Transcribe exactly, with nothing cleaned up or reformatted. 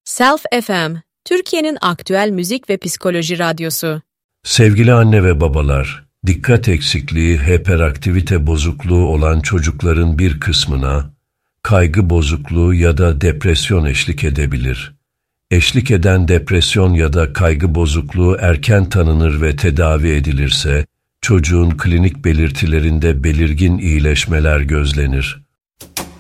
Self F M, Türkiye'nin aktüel müzik ve psikoloji radyosu. Sevgili anne ve babalar, dikkat eksikliği, hiperaktivite bozukluğu olan çocukların bir kısmına kaygı bozukluğu ya da depresyon eşlik edebilir. Eşlik eden depresyon ya da kaygı bozukluğu erken tanınır ve tedavi edilirse, çocuğun klinik belirtilerinde belirgin iyileşmeler gözlenir.